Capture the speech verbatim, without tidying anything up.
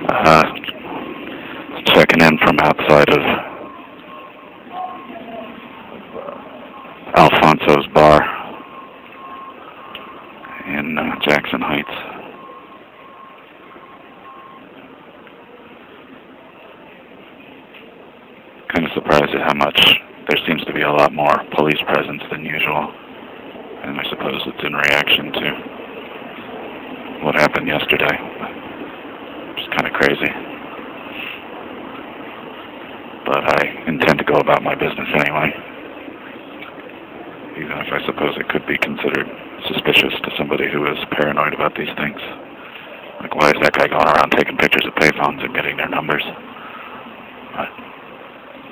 Uh, checking in from outside of Alfonso's Bar in uh, Jackson Heights. Kind of surprised at how much there seems to be a lot more police presence than usual, and I suppose it's in reaction to what happened yesterday. It's kind of crazy. But I intend to go about my business anyway, even if I suppose it could be considered suspicious to somebody who is paranoid about these things. Like, why is that guy going around taking pictures of payphones and getting their numbers? But